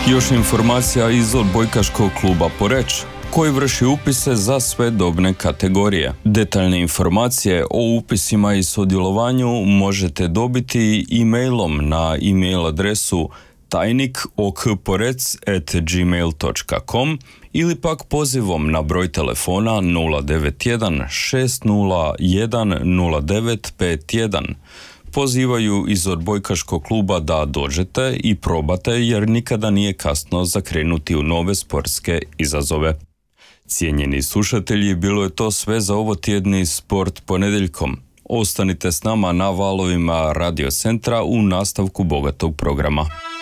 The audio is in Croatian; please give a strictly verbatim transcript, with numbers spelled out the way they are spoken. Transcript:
Još informacija iz odbojkaškog kluba Poreč, koji vrši upise za sve dobne kategorije. Detaljne informacije o upisima i sudjelovanju možete dobiti e-mailom na e-mail adresu tajnik okporec at gmail dot com ili pak pozivom na broj telefona nula devet jedan šest nula jedan nula devet pet jedan. Pozivaju iz odbojkaškog kluba da dođete i probate jer nikada nije kasno zakrenuti u nove sportske izazove. Cijenjeni slušatelji, bilo je to sve za ovo tjedni Sport ponedjeljkom. Ostanite s nama na valovima Radio Centra u nastavku bogatog programa.